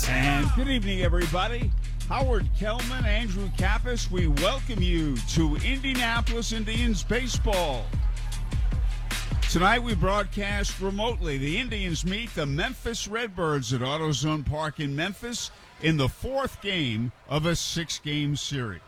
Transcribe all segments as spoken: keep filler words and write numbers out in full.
And good evening, everybody. Howard Kellman, Andrew Kappas, we welcome you to Indianapolis Indians baseball. Tonight we broadcast remotely. The Indians meet the Memphis Redbirds at AutoZone Park in Memphis in the fourth game of a six-game series.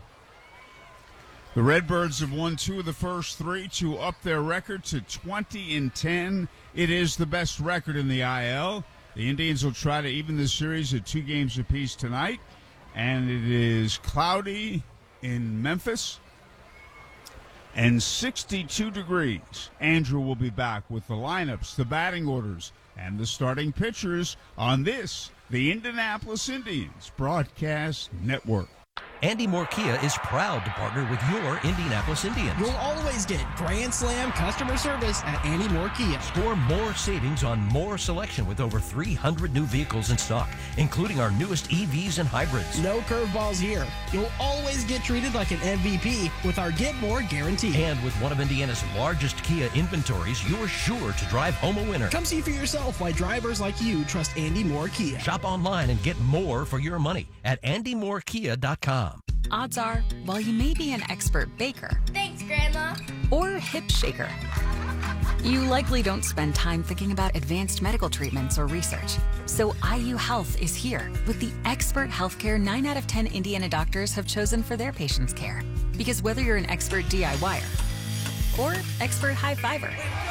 The Redbirds have won two of the first three to up their record to twenty and ten. It is the best record in the I L. The Indians will try to even the series at two games apiece tonight. And it is cloudy in Memphis and sixty-two degrees. Andrew will be back with the lineups, the batting orders, and the starting pitchers on this, the Indianapolis Indians Broadcast Network. Andy Moore Kia is proud to partner with your Indianapolis Indians. You'll always get Grand Slam customer service at Andy Moore Kia. Score more savings on more selection with over three hundred new vehicles in stock, including our newest E Vs and hybrids. No curveballs here. You'll always get treated like an M V P with our Get More guarantee. And with one of Indiana's largest Kia inventories, you're sure to drive home a winner. Come see for yourself why drivers like you trust Andy Moore Kia. Shop online and get more for your money at andy moore kia dot com. Odds are, while you may be an expert baker, thanks, Grandma, or hip shaker, you likely don't spend time thinking about advanced medical treatments or research. So I U Health is here with the expert healthcare nine out of ten Indiana doctors have chosen for their patients' care. Because whether you're an expert DIYer or expert high-fiver,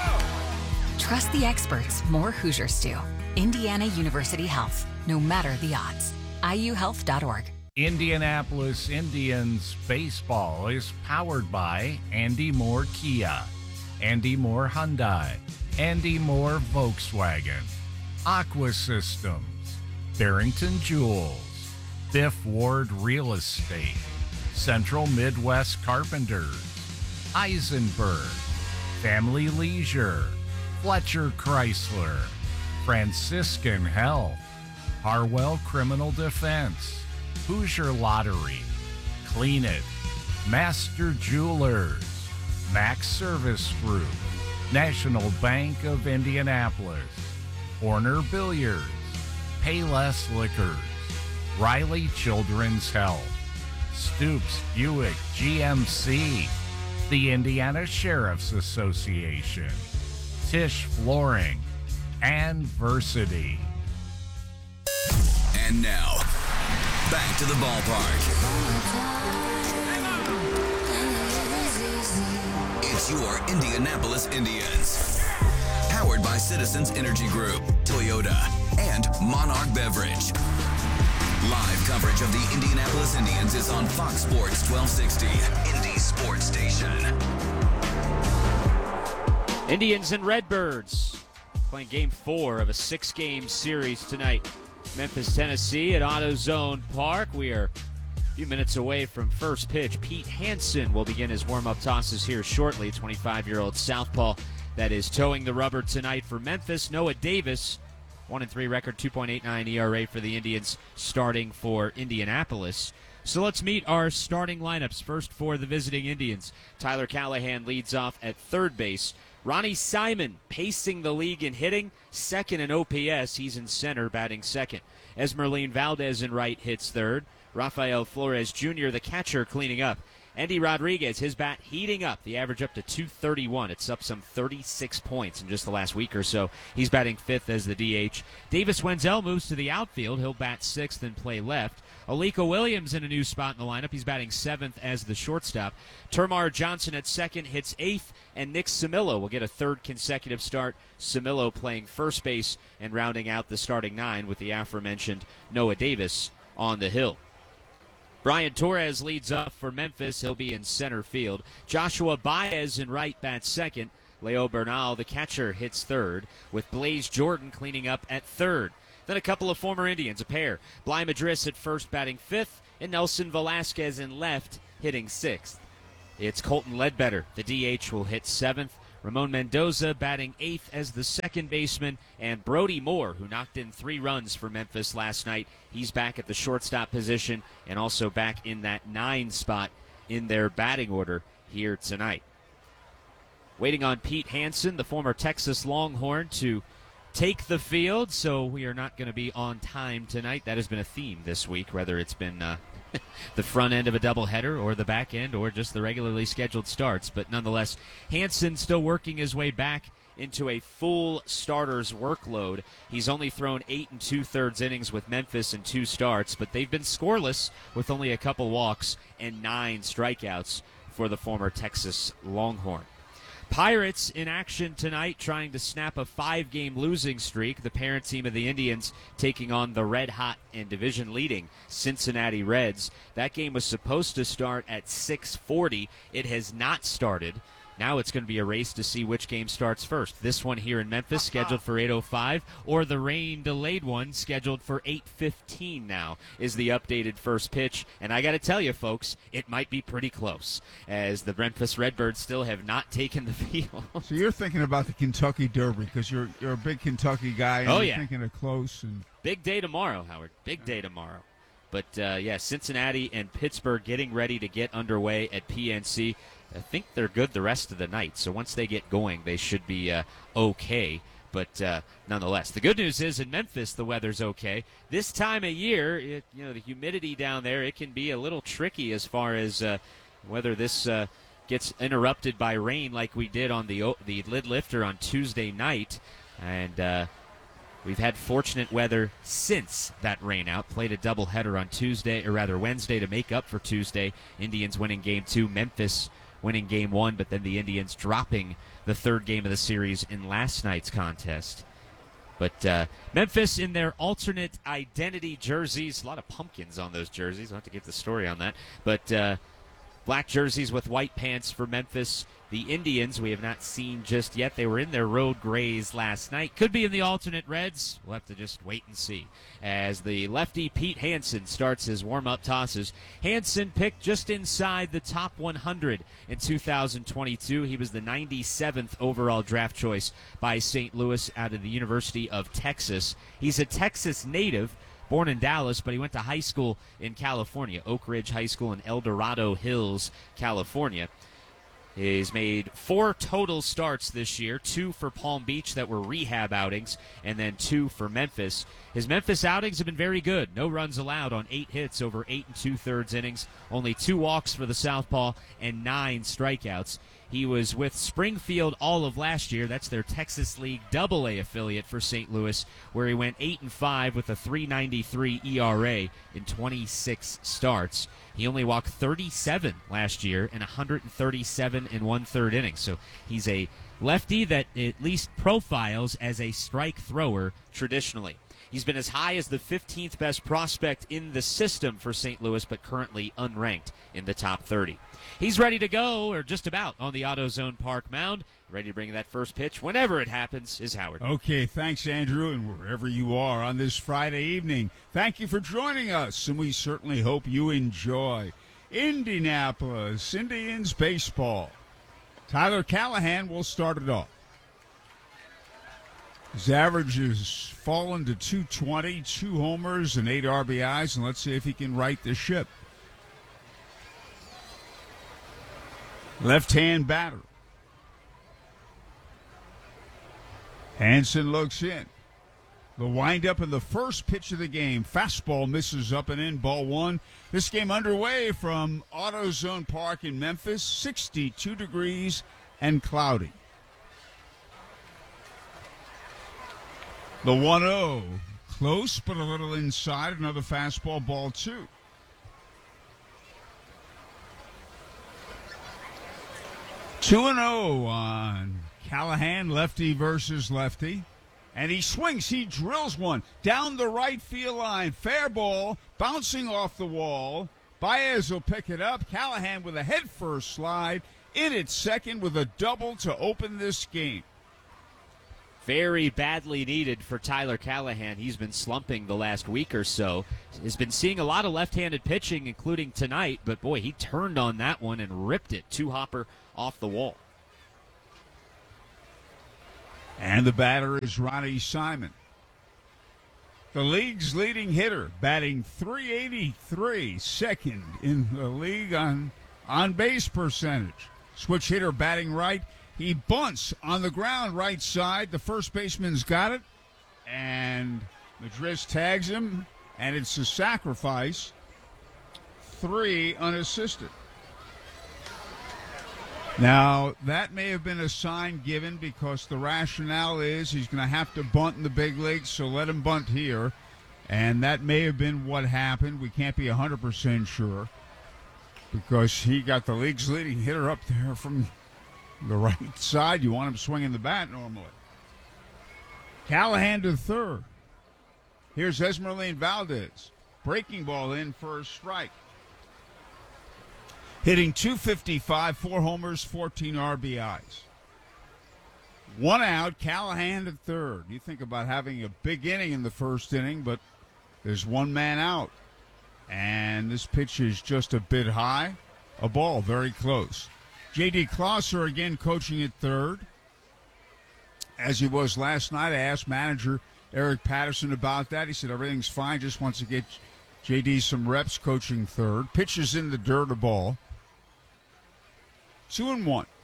trust the experts more Hoosiers do. Indiana University Health, no matter the odds. I U health dot org. Indianapolis Indians baseball is powered by Andy Moore Kia, Andy Moore Hyundai, Andy Moore Volkswagen, Aqua Systems, Barrington Jewels, Biff Ward Real Estate, Central Midwest Carpenters, Eisenberg, Family Leisure, Fletcher Chrysler, Franciscan Health, Harwell Criminal Defense, Hoosier Lottery, Clean It, Master Jewelers, Max Service Group, National Bank of Indianapolis, Horner Billiards, Payless Liquors, Riley Children's Health, Stoops Buick G M C, the Indiana Sheriff's Association, Tisch Flooring, and Versity. And now, back to the ballpark. It's your Indianapolis Indians. Powered by Citizens Energy Group, Toyota, and Monarch Beverage. Live coverage of the Indianapolis Indians is on Fox Sports twelve sixty, Indy Sports Station. Indians and Redbirds playing game four of a six-game series tonight. Memphis, Tennessee at AutoZone Park. We are a few minutes away from first pitch. Pete Hansen will begin his warm-up tosses here shortly. twenty-five-year-old southpaw that is towing the rubber tonight for Memphis. Noah Davis, one and three record, two point eight nine E R A for the Indians, starting for Indianapolis. So let's meet our starting lineups. First for the visiting Indians. Tyler Callahan leads off at third base. Ronnie Simon pacing the league in hitting, second in O P S. He's in center, batting second. Esmerlin Valdez in right hits third. Rafael Flores Junior, the catcher, cleaning up. Andy Rodriguez, his bat heating up. The average up to two thirty-one. It's up some thirty-six points in just the last week or so. He's batting fifth as the D H. Davis Wenzel moves to the outfield. He'll bat sixth and play left. Aliko Williams in a new spot in the lineup. He's batting seventh as the shortstop. Termar Johnson at second hits eighth, and Nick Samillo will get a third consecutive start. Samillo playing first base and rounding out the starting nine with the aforementioned Noah Davis on the hill. Brian Torres leads up for Memphis. He'll be in center field. Joshua Baez in right bats second. Leo Bernal, the catcher, hits third, with Blaze Jordan cleaning up at third. Then a couple of former Indians, a pair. Bly Madris at first batting fifth, and Nelson Velasquez in left hitting sixth. It's Colton Ledbetter. The D H will hit seventh. Ramon Mendoza batting eighth as the second baseman, and Brody Moore, who knocked in three runs for Memphis last night. He's back at the shortstop position and also back in that nine spot in their batting order here tonight. Waiting on Pete Hansen, the former Texas Longhorn, to take the field, so we are not going to be on time tonight. That has been a theme this week, whether it's been uh, the front end of a doubleheader or the back end or just the regularly scheduled starts. But nonetheless, Hansen still working his way back into a full starter's workload. He's only thrown eight and two-thirds innings with Memphis in two starts, but they've been scoreless with only a couple walks and nine strikeouts for the former Texas Longhorn. Pirates in action tonight, trying to snap a five-game losing streak. The parent team of the Indians taking on the red-hot and division-leading Cincinnati Reds. That game was supposed to start at six forty. It has not started. Now it's going to be a race to see which game starts first. This one here in Memphis, scheduled for eight oh five, or the rain-delayed one, scheduled for eight fifteen now, is the updated first pitch. And I got to tell you, folks, it might be pretty close, as the Memphis Redbirds still have not taken the field. So you're thinking about the Kentucky Derby, because you're you're a big Kentucky guy, and oh, you're yeah. thinking of close. And Big day tomorrow, Howard. Big day tomorrow. But, uh, yeah, Cincinnati and Pittsburgh getting ready to get underway at P N C. I think they're good the rest of the night, so once they get going, they should be uh, okay. But uh, nonetheless, the good news is in Memphis, the weather's okay. This time of year, it, you know, the humidity down there, it can be a little tricky as far as uh, whether this uh, gets interrupted by rain like we did on the the lid lifter on Tuesday night. And uh, we've had fortunate weather since that rain out. Played a doubleheader on Tuesday, or rather Wednesday, to make up for Tuesday. Indians winning game two, Memphis winning game one, but then the Indians dropping the third game of the series in last night's contest. But uh, Memphis in their alternate identity jerseys, a lot of pumpkins on those jerseys. I'll have to get the story on that. But uh, black jerseys with white pants for Memphis. The Indians, we have not seen just yet. They were in their road grays last night. Could be in the alternate reds. We'll have to just wait and see. As the lefty Pete Hansen starts his warm-up tosses. Hansen picked just inside the top one hundred in two thousand twenty-two. He was the ninety-seventh overall draft choice by Saint Louis out of the University of Texas. He's a Texas native, born in Dallas, but he went to high school in California, Oak Ridge High School in El Dorado Hills, California. He's made four total starts this year, two for Palm Beach that were rehab outings, and then two for Memphis. His Memphis outings have been very good. No runs allowed on eight hits over eight and two-thirds innings, only two walks for the southpaw, and nine strikeouts. He was with Springfield all of last year. That's their Texas League double A affiliate for Saint Louis, where he went eight and five with a three ninety-three E R A in twenty-six starts. He only walked thirty-seven last year in one thirty-seven and one-third innings. So he's a lefty that at least profiles as a strike thrower traditionally. He's been as high as the fifteenth best prospect in the system for Saint Louis, but currently unranked in the top thirty. He's ready to go, or just about, on the AutoZone Park mound. Ready to bring that first pitch whenever it happens is Howard. Okay, thanks, Andrew, and wherever you are on this Friday evening, thank you for joining us, and we certainly hope you enjoy Indianapolis Indians baseball. Tyler Callahan will start it off. His average has fallen to two twenty, two homers and eight R B Is, and let's see if he can right the ship. Left-hand batter. Hansen looks in. The windup in the first pitch of the game. Fastball misses up and in, ball one. This game underway from AutoZone Park in Memphis, sixty-two degrees and cloudy. The one oh, close but a little inside. Another fastball, ball two. two and oh on Callahan, lefty versus lefty. And he swings, he drills one down the right field line. Fair ball, bouncing off the wall. Baez will pick it up. Callahan with a head-first slide. In at second with a double to open this game. Very badly needed for Tyler Callahan. He's been slumping the last week or so. Has been seeing a lot of left-handed pitching, including tonight. But, boy, he turned on that one and ripped it. Two-hopper off the wall. And the batter is Ronnie Simon. The league's leading hitter, batting three eighty-three, second in the league on on-base percentage. Switch hitter batting right. He bunts on the ground right side. The first baseman's got it. and Madris tags him, and it's a sacrifice. Three unassisted. Now, that may have been a sign given because the rationale is he's going to have to bunt in the big leagues, so let him bunt here. And that may have been what happened. We can't be one hundred percent sure because he got the league's leading hitter up there from the right side. You want him swinging the bat normally. Callahan to third. Here's Esmeralyn Valdez. Breaking ball in for a strike. Hitting two fifty-five, four homers, fourteen R B Is. One out, Callahan at third. You think about having a big inning in the first inning, but there's one man out. And this pitch is just a bit high. A ball very close. J D. Closser again coaching at third. As he was last night, I asked manager Eric Patterson about that. He said everything's fine, just wants to get J D some reps coaching third. Pitches in the dirt, a ball. Two and one.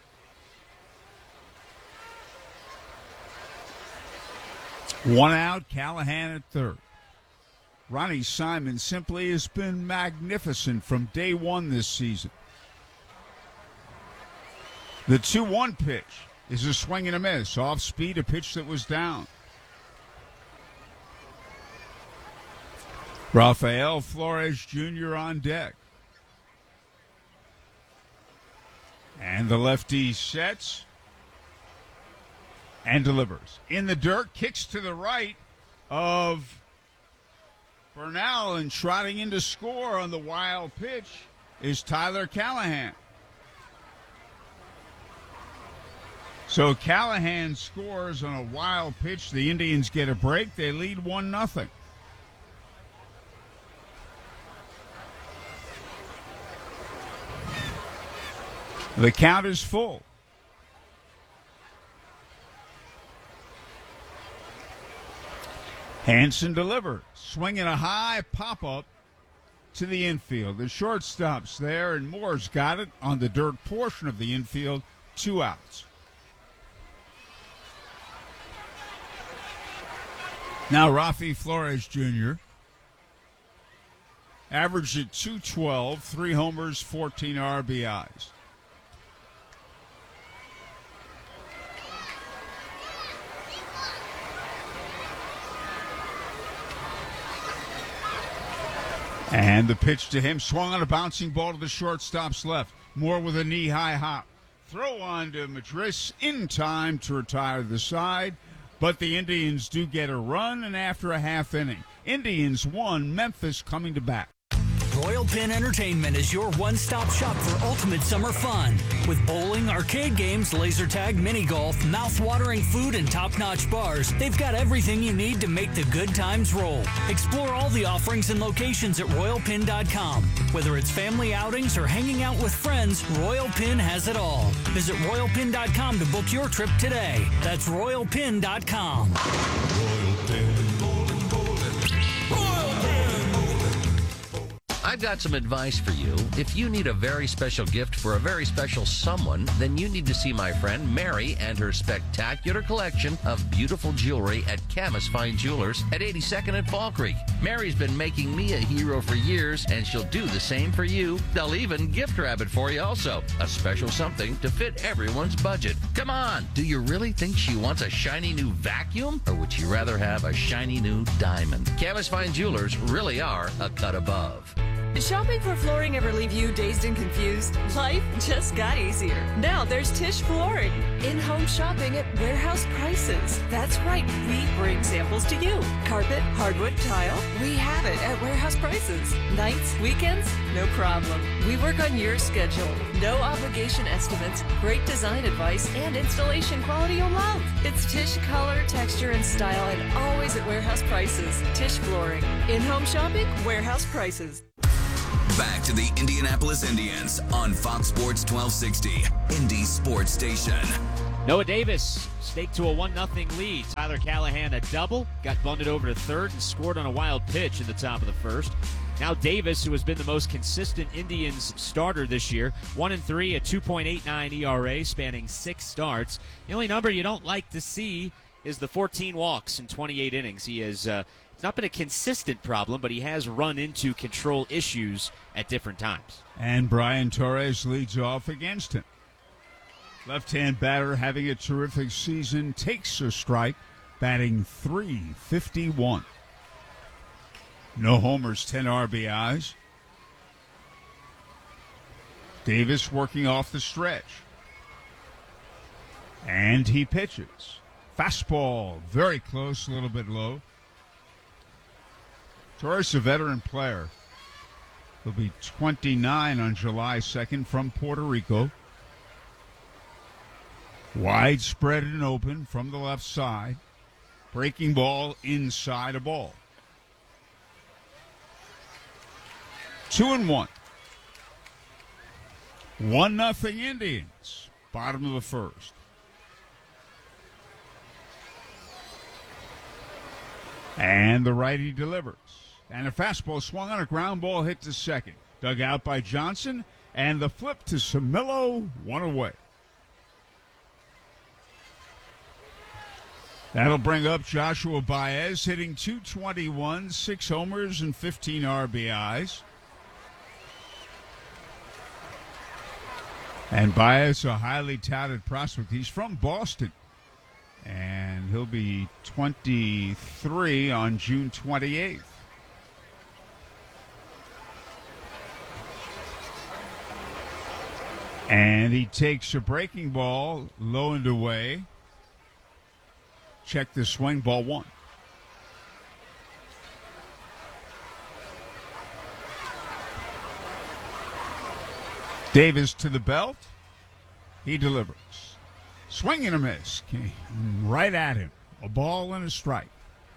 One out, Callahan at third. Ronnie Simon simply has been magnificent from day one this season. The two one pitch is a swing and a miss. Off speed, a pitch that was down. Rafael Flores Junior on deck. And the lefty sets and delivers. In the dirt, kicks to the right of Bernal, and trotting in to score on the wild pitch is Tyler Callahan. So Callahan scores on a wild pitch. The Indians get a break. They lead one nothing. The count is full. Hanson delivers, swinging a high pop-up to the infield. The shortstop's there, and Moore's got it on the dirt portion of the infield. Two outs. Now Rafi Flores Junior averaged at two twelve, three homers, fourteen R B Is. And the pitch to him, swung on a bouncing ball to the shortstop's left. Moore with a knee-high hop. Throw on to Madris in time to retire the side. But the Indians do get a run, and after a half inning, Indians won, Memphis coming to bat. Royal Pin Entertainment is your one-stop shop for ultimate summer fun. With bowling, arcade games, laser tag, mini golf, mouth-watering food, and top-notch bars, they've got everything you need to make the good times roll. Explore all the offerings and locations at royal pin dot com. Whether it's family outings or hanging out with friends, Royal Pin has it all. Visit royal pin dot com to book your trip today. That's royal pin dot com. Royal Pin. I've got some advice for you. If you need a very special gift for a very special someone, then you need to see my friend Mary and her spectacular collection of beautiful jewelry at Camus Fine Jewelers at eighty-second and Fall Creek. Mary's been making me a hero for years, and she'll do the same for you. They'll even gift wrap it for you also. A special something to fit everyone's budget. Come on, do you really think she wants a shiny new vacuum? Or would she rather have a shiny new diamond? Camus Fine Jewelers really are a cut above. Did shopping for flooring ever leave you dazed and confused? Life just got easier. Now there's Tisch Flooring. In-home shopping at warehouse prices. That's right, we bring samples to you. Carpet, hardwood, tile, we have it at warehouse prices. Nights, weekends, no problem. We work on your schedule. No obligation estimates, great design advice, and installation quality you'll love. It's Tisch color, texture, and style, and always at warehouse prices. Tisch Flooring. In-home shopping, warehouse prices. Back to the Indianapolis Indians on Fox Sports twelve sixty, Indy Sports Station. Noah Davis staked to a one nothing lead. Tyler Callahan a double, got bunted over to third and scored on a wild pitch in the top of the first. Now Davis, who has been the most consistent Indians starter this year, one and three, a two point eight nine E R A spanning six starts. The only number you don't like to see is the fourteen walks in twenty-eight innings. He has uh, it's not been a consistent problem, but he has run into control issues at different times. And Brian Torres leads off against him. Left-hand batter having a terrific season, takes a strike, batting three fifty-one. No homers, ten R B Is. Davis working off the stretch. And he pitches. Fastball, very close, a little bit low. Torres, a veteran player. He'll be twenty-nine on July second from Puerto Rico. Widespread and open from the left side. Breaking ball inside a ball. Two and one. One nothing Indians. Bottom of the first. And the righty delivers. And a fastball swung on, a ground ball hit to second. Dug out by Johnson. And the flip to Samillo, one away. That'll bring up Joshua Baez, hitting two twenty-one, six homers and fifteen R B Is. And Baez, a highly touted prospect. He's from Boston. And he'll be twenty-three on June twenty-eighth. And he takes a breaking ball low and away. Check the swing, ball one. Davis to the belt. He delivers. Swing and a miss. Okay. Right at him. A ball and a strike.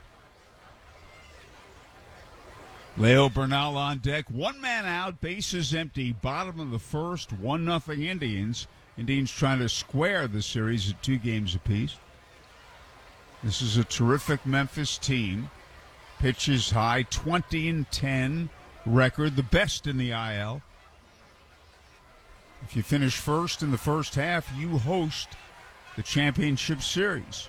Leo Bernal on deck. One man out. Bases empty. Bottom of the first. One nothing Indians. Indians trying to square the series at two games apiece. This is a terrific Memphis team. Pitches high. twenty and ten record. The best in the I L. If you finish first in the first half, you host the championship series.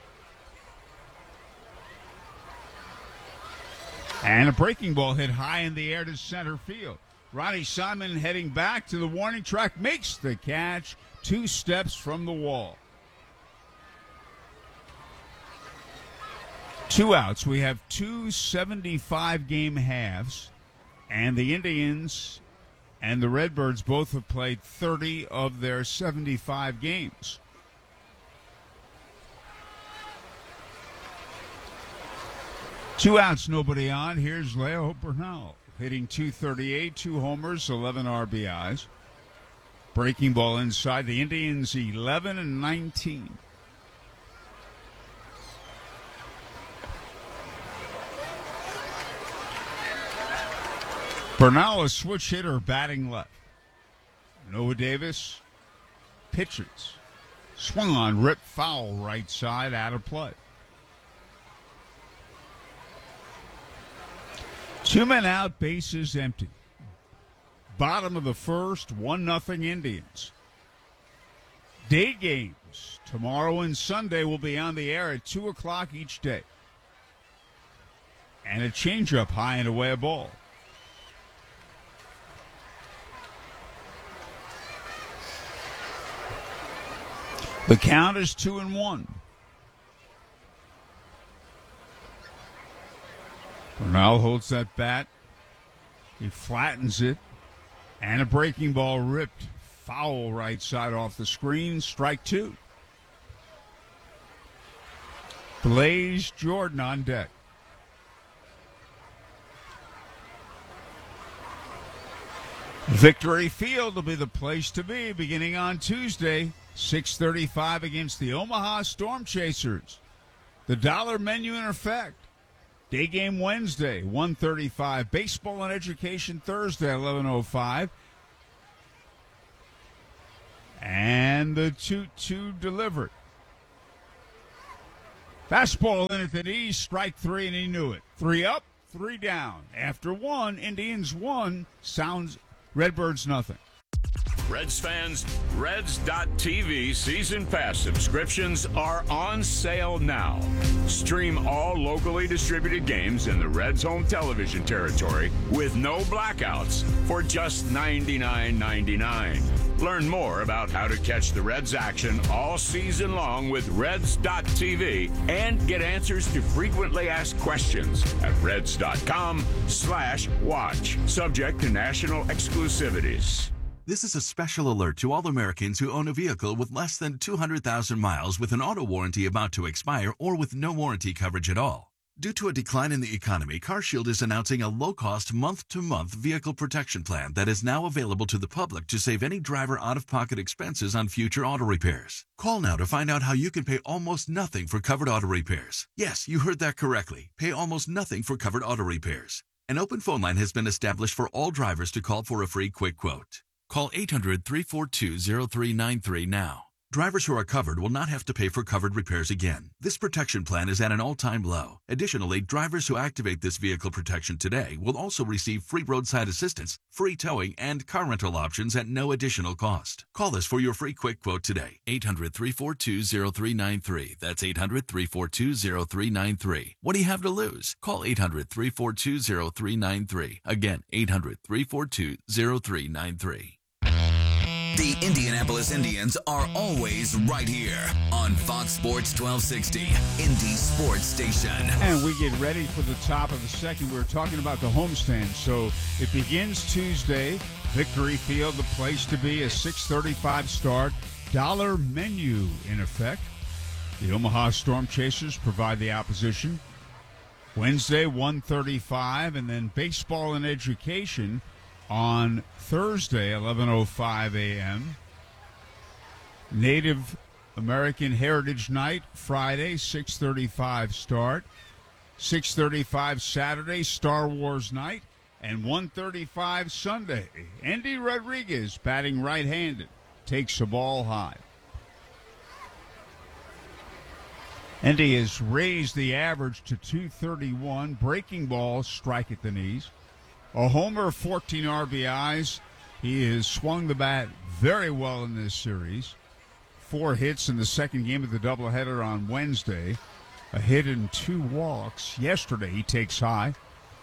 And a breaking ball hit high in the air to center field. Ronnie Simon heading back to the warning track, makes the catch two steps from the wall. Two outs. We have two seventy-five game halves, and the Indians and the Redbirds both have played thirty of their seventy-five games. Two outs, nobody on. Here's Leo Bernal hitting two thirty-eight, two homers, eleven R B Is. Breaking ball inside. The Indians eleven and nineteen. Bernal, a switch hitter, batting left. Noah Davis pitches. Swung on, ripped foul right side, out of play. Two men out, bases empty. Bottom of the first, one nothing Indians. Day games tomorrow and Sunday will be on the air at two o'clock each day. And a changeup high and away a ball. The count is two and one. Bernal holds that bat. He flattens it. And a breaking ball ripped foul right side off the screen. Strike two. Blaze Jordan on deck. Victory Field will be the place to be beginning on Tuesday. six thirty-five against the Omaha Storm Chasers. The dollar menu in effect. Day game Wednesday, one thirty-five. Baseball and Education Thursday, eleven oh five. And the two two delivered. Fastball in at the knees, strike three, and he knew it. Three up, three down. After one, Indians one, sounds Redbirds nothing. Reds fans, Reds dot T V season pass subscriptions are on sale now. Stream all locally distributed games in the Reds home television territory with no blackouts for just ninety-nine ninety-nine. Learn more about how to catch the Reds action all season long with Reds dot T V and get answers to frequently asked questions at Reds dot com slash watch. Subject to national exclusivities. This is a special alert to all Americans who own a vehicle with less than two hundred thousand miles with an auto warranty about to expire or with no warranty coverage at all. Due to a decline in the economy, CarShield is announcing a low-cost month-to-month vehicle protection plan that is now available to the public to save any driver out-of-pocket expenses on future auto repairs. Call now to find out how you can pay almost nothing for covered auto repairs. Yes, you heard that correctly. Pay almost nothing for covered auto repairs. An open phone line has been established for all drivers to call for a free quick quote. Call eight hundred, three four two, zero three nine three now. Drivers who are covered will not have to pay for covered repairs again. This protection plan is at an all-time low. Additionally, drivers who activate this vehicle protection today will also receive free roadside assistance, free towing, and car rental options at no additional cost. Call us for your free quick quote today. eight hundred, three four two, zero three nine three. That's eight hundred, three four two, zero three nine three. What do you have to lose? Call eight hundred, three four two, zero three nine three. Again, eight hundred, three four two, zero three nine three. The Indianapolis Indians are always right here on Fox Sports twelve sixty, Indy Sports Station. And we get ready for the top of the second. We were talking about the homestand. So it begins Tuesday. Victory Field, the place to be, a six thirty-five start. Dollar menu in effect. The Omaha Storm Chasers provide the opposition. Wednesday, one thirty-five, and then baseball and education on Thursday, eleven oh five a.m. Native American Heritage Night, Friday, six thirty-five start. six thirty-five Saturday, Star Wars Night. And one thirty-five Sunday. Andy Rodriguez, batting right-handed, takes the ball high. Andy has raised the average to two thirty-one. Breaking balls strike at the knees. A homer, fourteen R B Is. He has swung the bat very well in this series. Four hits in the second game of the doubleheader on Wednesday. A hit and two walks. Yesterday he takes high.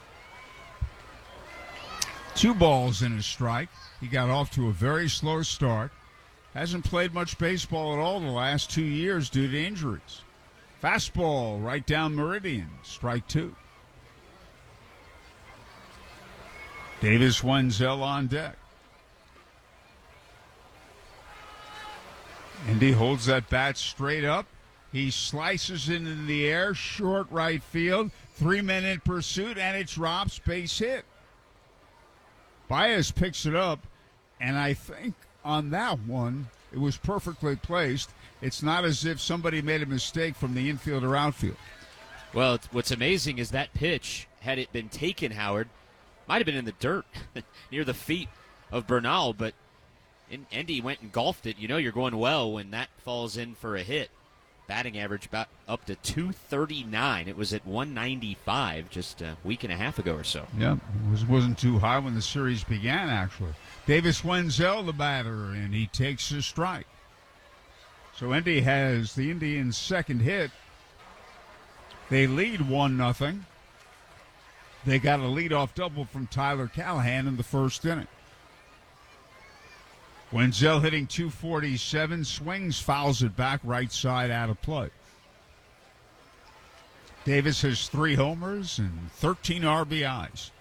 Two balls and a strike. He got off to a very slow start. Hasn't played much baseball at all the last two years due to injuries. Fastball right down meridian. Strike two. Davis Wenzel on deck. And he holds that bat straight up. He slices it into the air, short right field. Three men in pursuit, and it drops, base hit. Baez picks it up, and I think on that one, it was perfectly placed. It's not as if somebody made a mistake from the infield or outfield. Well, what's amazing is that pitch, had it been taken, Howard, might have been in the dirt near the feet of Bernal, but Endy went and golfed it. You know you're going well when that falls in for a hit. Batting average about up to two thirty-nine. It was at one ninety-five just a week and a half ago or so. Yeah, it was, wasn't too high when the series began, actually. Davis Wenzel, the batter, and he takes a strike. So Endy has the Indians' second hit. They lead one nothing. They got a leadoff double from Tyler Callahan in the first inning. Wenzel hitting two forty-seven, swings, fouls it back, right side out of play. Davis has three homers and thirteen R B Is.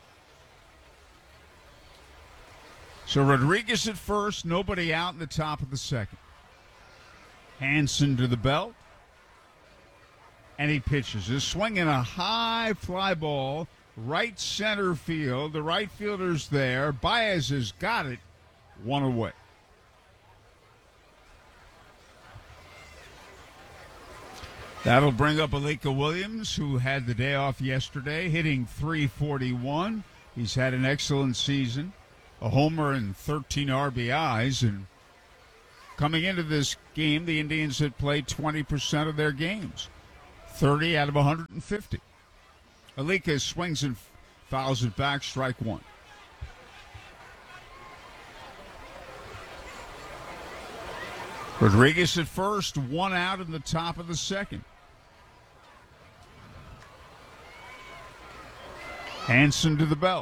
So Rodriguez at first, nobody out in the top of the second. Hansen to the belt, and he pitches. He's swinging a high fly ball, right center field. The right fielder's there. Baez has got it, one away. That'll bring up Alika Williams, who had the day off yesterday, hitting three forty-one. He's had an excellent season, a homer and thirteen R B Is. And coming into this game, the Indians had played twenty percent of their games, thirty out of one hundred fifty. Alika swings and fouls it back, strike one. Rodriguez at first, one out in the top of the second. Hansen to the belt.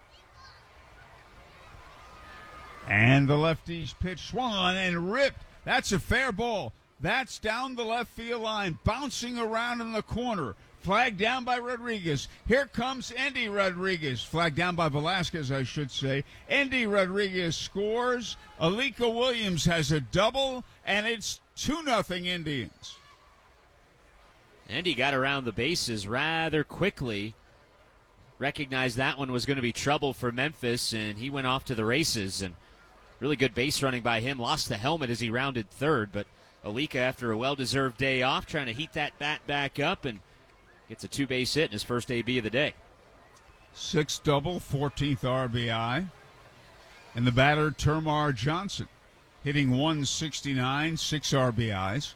And the lefty's pitch swung on and ripped. That's a fair ball. That's down the left field line, bouncing around in the corner. Flag down by Rodriguez. Here comes Endy Rodriguez. Flag down by Velasquez, I should say. Endy Rodriguez scores. Alika Williams has a double, and it's two nothing Indians. Endy got around the bases rather quickly. Recognized that one was going to be trouble for Memphis, and he went off to the races. And really good base running by him. Lost the helmet as he rounded third, but Alika, after a well-deserved day off, trying to heat that bat back up and gets a two-base hit in his first A B of the day. Sixth double, fourteenth R B I. And the batter, Termarr Johnson, hitting one sixty-nine, six R B Is.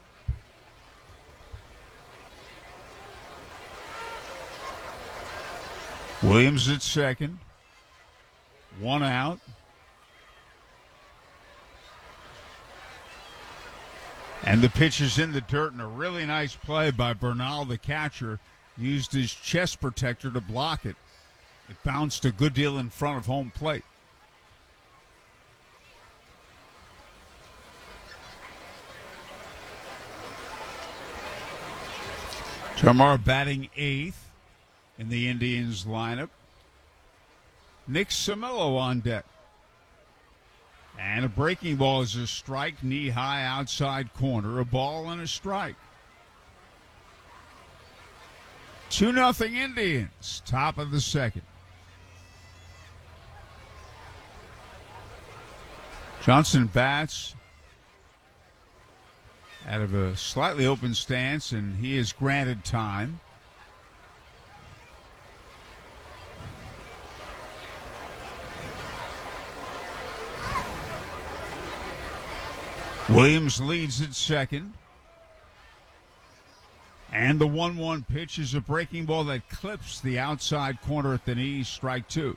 Williams at second. One out. And the pitch is in the dirt, and a really nice play by Bernal, the catcher. Used his chest protector to block it. It bounced a good deal in front of home plate. Termarr batting eighth in the Indians lineup. Nick Camillo on deck. And a breaking ball is a strike, knee-high outside corner, a ball and a strike. two nothing Indians, top of the second. Johnson bats out of a slightly open stance, and he is granted time. Williams leads at second. And the one one pitch is a breaking ball that clips the outside corner at the knee, strike two.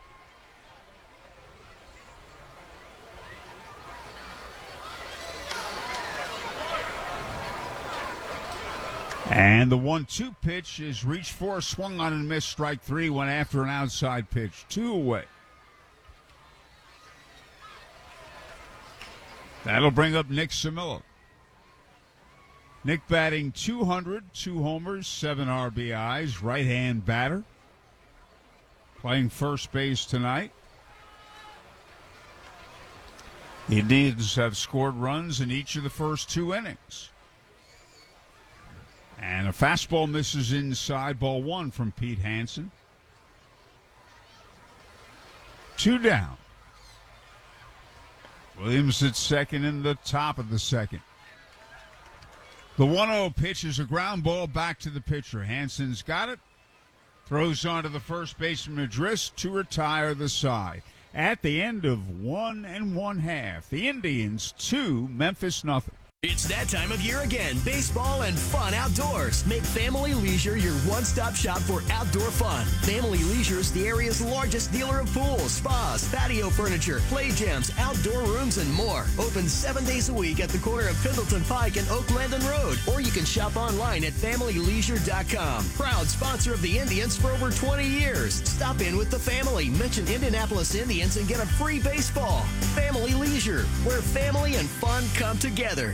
And the one two pitch is reached for, swung on and missed, strike three, went after an outside pitch, two away. That'll bring up Nick Camillo. Nick batting two hundred, two homers, seven R B Is, right-hand batter. Playing first base tonight. The Indians have scored runs in each of the first two innings. And a fastball misses inside, ball one from Pete Hansen. Two down. Williams at second in the top of the second. The one oh pitch is a ground ball back to the pitcher. Hansen's got it. Throws onto the first baseman Madris to retire the side. At the end of one and one half, the Indians two, Memphis nothing. It's that time of year again. Baseball and fun outdoors. Make Family Leisure your one-stop shop for outdoor fun. Family Leisure is the area's largest dealer of pools, spas, patio furniture, play gyms, outdoor rooms, and more. Open seven days a week at the corner of Pendleton Pike and Oak Landon Road. Or you can shop online at family leisure dot com. Proud sponsor of the Indians for over twenty years. Stop in with the family. Mention Indianapolis Indians and get a free baseball. Family Leisure, where family and fun come together.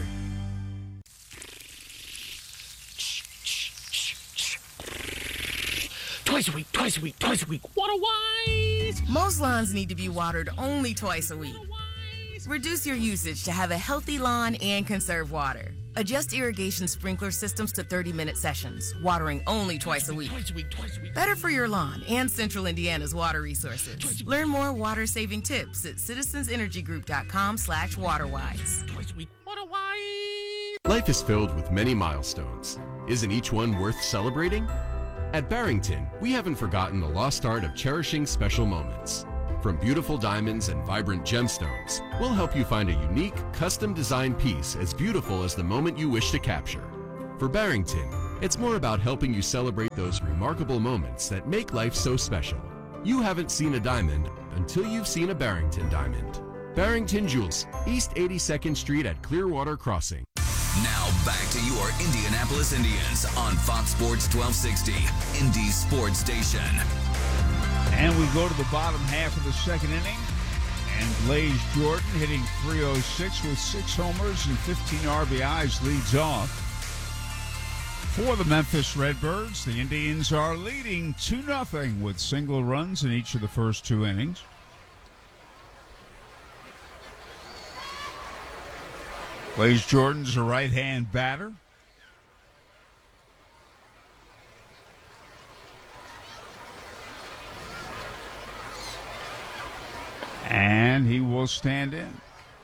Twice a week, twice a week, twice a week. Water wise! Most lawns need to be watered only twice a week. Reduce your usage to have a healthy lawn and conserve water. Adjust irrigation sprinkler systems to thirty-minute sessions, watering only twice a week. Twice a week, twice a week. Better for your lawn and Central Indiana's water resources. Learn more water-saving tips at citizens energy group dot com slash waterwise. Twice a week. Water wise! Life is filled with many milestones. Isn't each one worth celebrating? At Barrington, we haven't forgotten the lost art of cherishing special moments. From beautiful diamonds and vibrant gemstones, we'll help you find a unique, custom-designed piece as beautiful as the moment you wish to capture. For Barrington, it's more about helping you celebrate those remarkable moments that make life so special. You haven't seen a diamond until you've seen a Barrington diamond. Barrington Jewels, East eighty-second Street at Clearwater Crossing. Now back to your Indianapolis Indians on Fox Sports twelve sixty, Indy's sports station. And we go to the bottom half of the second inning. And Blaze Jordan hitting three oh six with six homers and fifteen R B Is leads off. For the Memphis Redbirds, the Indians are leading two nothing with single runs in each of the first two innings. Blaze Jordan's a right-hand batter. And he will stand in.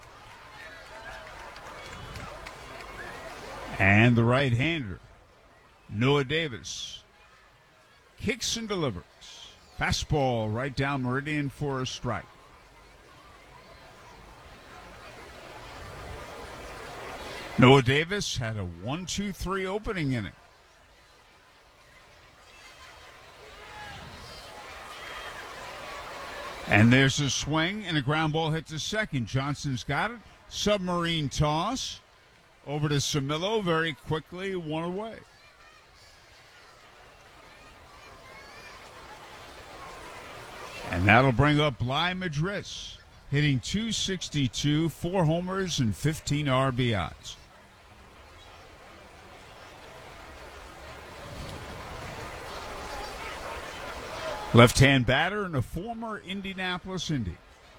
And the right-hander, Noah Davis, kicks and delivers. Fastball right down meridian for a strike. Noah Davis had a one two three opening inning. And there's a swing and a ground ball hit to second. Johnson's got it. Submarine toss over to Samillo very quickly, one away. And that'll bring up Bly Madris, hitting two sixty-two, four homers and fifteen R B Is. Left-hand batter and a former Indianapolis Indian.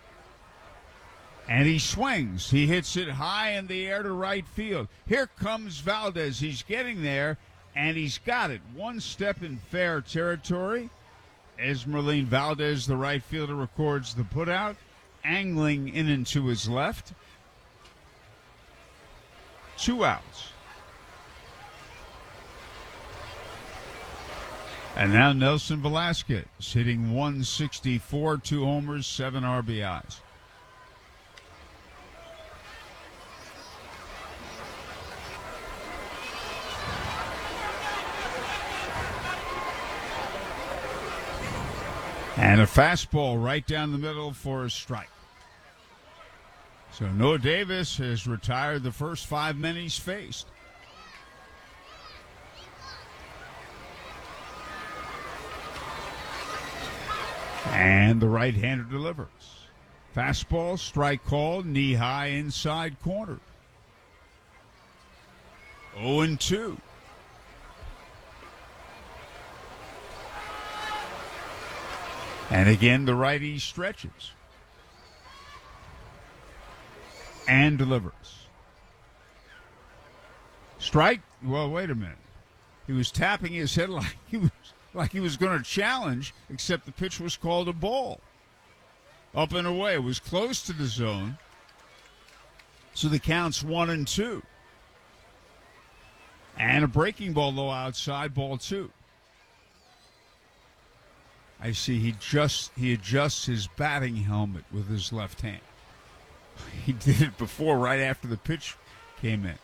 And he swings. He hits it high in the air to right field. Here comes Valdez. He's getting there, and he's got it. One step in fair territory. Esmeralyn Valdez, the right fielder, records the putout, angling in and to his left. Two outs. And now Nelson Velasquez hitting one sixty-four, two homers, seven R B Is. And a fastball right down the middle for a strike. So Noah Davis has retired the first five men he's faced. And the right-hander delivers. Fastball, strike called, knee high inside corner. oh and two. And again, the righty stretches. And delivers. Strike. Well, wait a minute. He was tapping his head like he was like he was going to challenge, except the pitch was called a ball. Up and away. It was close to the zone. So the count's one and two. And a breaking ball low outside, ball two. I see he just he adjusts his batting helmet with his left hand. He did it before, right after the pitch came in.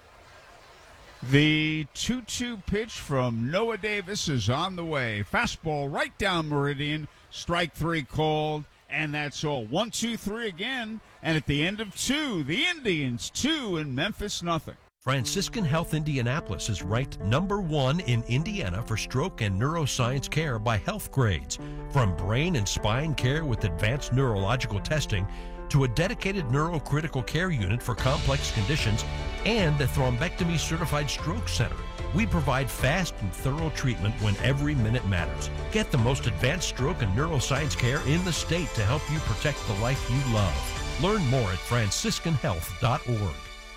The two two pitch from Noah Davis is on the way. Fastball right down meridian. Strike three called, and that's all. One, two, three again. And at the end of two, the Indians two and Memphis nothing. Franciscan Health Indianapolis is ranked number one in Indiana for stroke and neuroscience care by Health Grades. From brain and spine care with advanced neurological testing to a dedicated neurocritical care unit for complex conditions and a thrombectomy certified stroke center. We provide fast and thorough treatment when every minute matters. Get the most advanced stroke and neuroscience care in the state to help you protect the life you love. Learn more at franciscan health dot org.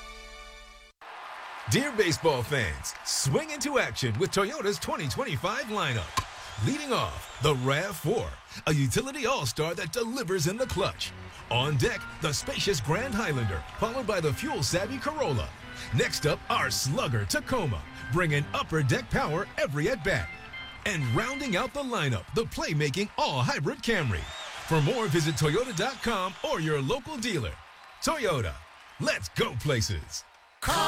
Dear baseball fans, swing into action with Toyota's twenty twenty-five lineup. Leading off, the RAV four, a utility all-star that delivers in the clutch. On deck, the spacious Grand Highlander, followed by the fuel-savvy Corolla. Next up, our slugger Tacoma, bringing upper deck power every at-bat. And rounding out the lineup, the playmaking all-hybrid Camry. For more, visit Toyota dot com or your local dealer. Toyota, let's go places.